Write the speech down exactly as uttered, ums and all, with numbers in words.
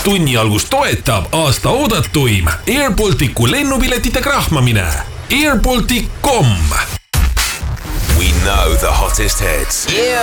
tunni algust toetab aasta oodatuim Air Balticu lennupiletite krahmamine. air baltic dot com. We know the hottest hits. Yeah.